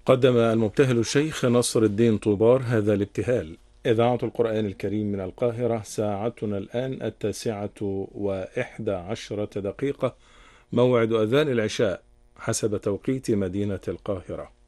قدم المبتهل الشيخ نصر الدين طوبار هذا الابتهال. إذاعة القرآن الكريم من القاهرة، ساعتنا الآن 9:11 دقيقة، موعد أذان العشاء حسب توقيت مدينة القاهرة.